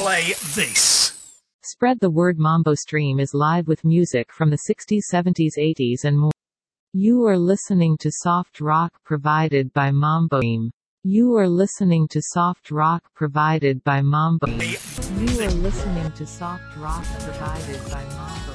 play this. Spread the word. Mambo Stream is live with music from the 60s, 70s, 80s and more. You are listening to soft rock provided by Mambo Stream. You are listening to soft rock provided by Mambo. You are listening to soft rock provided by Mambo.